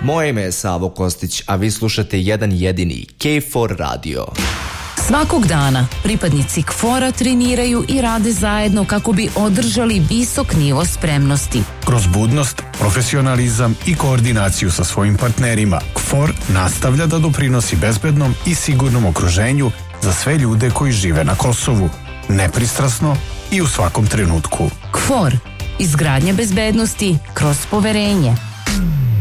Moje ime je Savo Kostić, a vi slušate jedan jedini KFOR radio. Svakog dana pripadnici KFOR-a treniraju i rade zajedno kako bi održali visok nivo spremnosti. Kroz budnost, profesionalizam i koordinaciju sa svojim partnerima, KFOR nastavlja da doprinosi bezbednom i sigurnom okruženju za sve ljude koji žive na Kosovu, nepristrasno i u svakom trenutku. KFOR, izgradnja bezbednosti kroz poverenje.